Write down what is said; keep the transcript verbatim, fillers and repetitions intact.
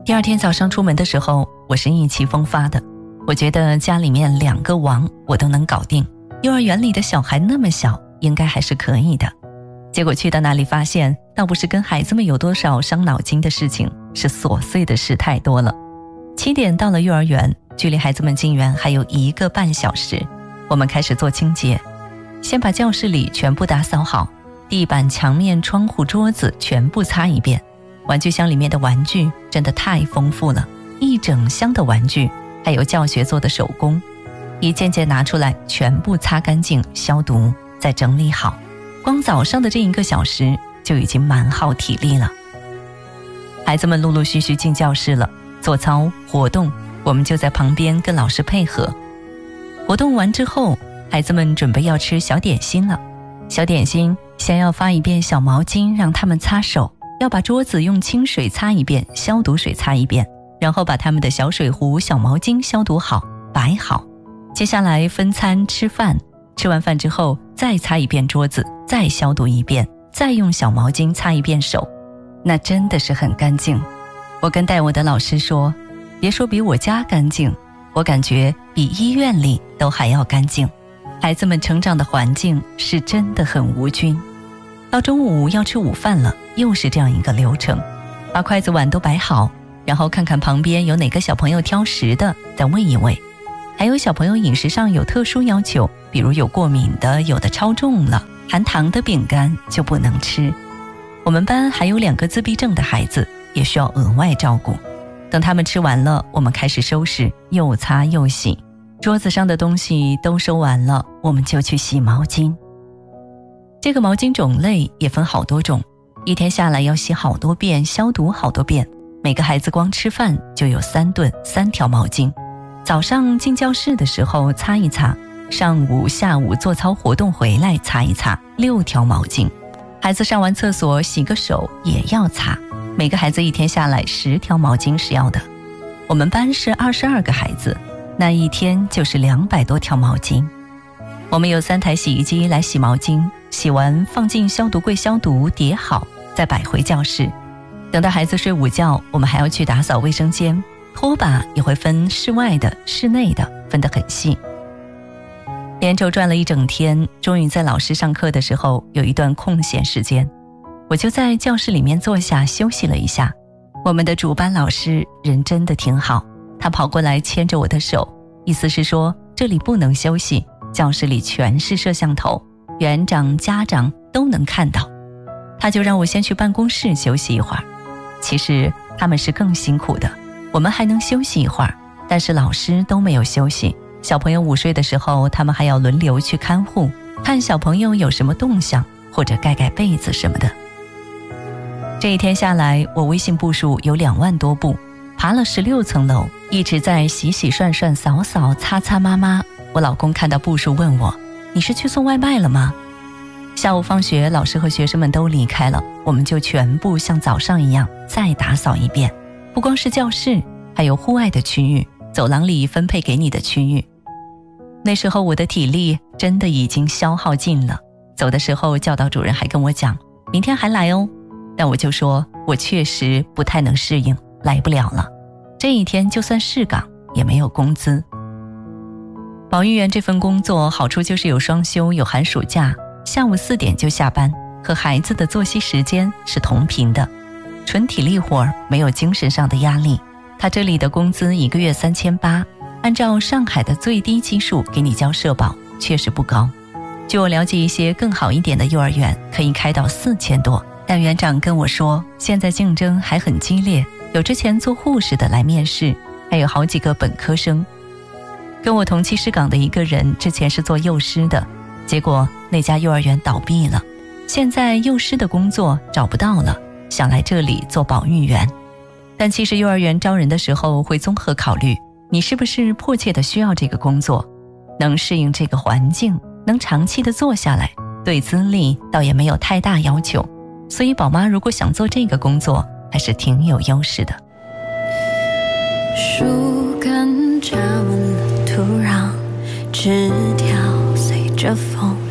第二天早上出门的时候，我是意气风发的，我觉得家里面两个王我都能搞定，幼儿园里的小孩那么小，应该还是可以的。结果去到那里发现，倒不是跟孩子们有多少伤脑筋的事情，是琐碎的事太多了。七点到了幼儿园，距离孩子们进园还有一个半小时，我们开始做清洁，先把教室里全部打扫好，地板、墙面、窗户、桌子全部擦一遍。玩具箱里面的玩具真的太丰富了，一整箱的玩具，还有教学做的手工，一件件拿出来，全部擦干净、消毒，再整理好。光早上的这一个小时就已经蛮耗体力了。孩子们陆陆续续进教室了，做操活动，我们就在旁边跟老师配合。活动完之后，孩子们准备要吃小点心了。小点心先要发一遍小毛巾让他们擦手，要把桌子用清水擦一遍，消毒水擦一遍，然后把他们的小水壶、小毛巾消毒好摆好。接下来分餐吃饭，吃完饭之后再擦一遍桌子，再消毒一遍，再用小毛巾擦一遍手，那真的是很干净。我跟带我的老师说，别说比我家干净，我感觉比医院里都还要干净。孩子们成长的环境是真的很无菌。到中午要吃午饭了，又是这样一个流程，把筷子碗都摆好，然后看看旁边有哪个小朋友挑食的，再喂一喂。还有小朋友饮食上有特殊要求，比如有过敏的，有的超重了，含糖的饼干就不能吃。我们班还有两个自闭症的孩子，也需要额外照顾。等他们吃完了，我们开始收拾，又擦又洗，桌子上的东西都收完了，我们就去洗毛巾。这个毛巾种类也分好多种，一天下来要洗好多遍，消毒好多遍。每个孩子光吃饭就有三顿，三条毛巾。早上进教室的时候擦一擦，上午下午做操活动回来擦一擦，六条毛巾。孩子上完厕所洗个手也要擦，每个孩子一天下来十条毛巾是要的。我们班是二十二个孩子，那一天就是两百多条毛巾。我们有三台洗衣机来洗毛巾，洗完放进消毒柜消毒叠好，再摆回教室。等到孩子睡午觉，我们还要去打扫卫生间，拖把也会分室外的、室内的，分得很细。连轴转了一整天，终于在老师上课的时候有一段空闲时间，我就在教室里面坐下休息了一下。我们的主班老师人真的挺好，他跑过来牵着我的手，意思是说这里不能休息，教室里全是摄像头，园长、家长都能看到。他就让我先去办公室休息一会儿。其实他们是更辛苦的，我们还能休息一会儿，但是老师都没有休息。小朋友午睡的时候，他们还要轮流去看护，看小朋友有什么动向，或者盖盖被子什么的。这一天下来，我微信步数有两万多步，爬了十六层楼，一直在洗洗涮涮、扫扫擦擦抹抹。我老公看到步数问我，你是去送外卖了吗？下午放学，老师和学生们都离开了，我们就全部像早上一样再打扫一遍，不光是教室，还有户外的区域，走廊里分配给你的区域。那时候我的体力真的已经消耗尽了，走的时候教导主任还跟我讲，明天还来哦。但我就说我确实不太能适应，来不了了。这一天就算是岗也没有工资。保育员这份工作好处就是有双休，有寒暑假，下午四点就下班，和孩子的作息时间是同频的，纯体力活儿，没有精神上的压力。他这里的工资一个月三千八，按照上海的最低基数给你交社保，确实不高。据我了解，一些更好一点的幼儿园可以开到四千多。但园长跟我说，现在竞争还很激烈，有之前做护士的来面试，还有好几个本科生。跟我同期试岗的一个人之前是做幼师的，结果那家幼儿园倒闭了，现在幼师的工作找不到了，想来这里做保育员。但其实幼儿园招人的时候会综合考虑，你是不是迫切的需要这个工作，能适应这个环境，能长期的做下来，对资历倒也没有太大要求。所以宝妈如果想做这个工作，还是挺有优势的。 树根扎稳了土壤，枝条随着风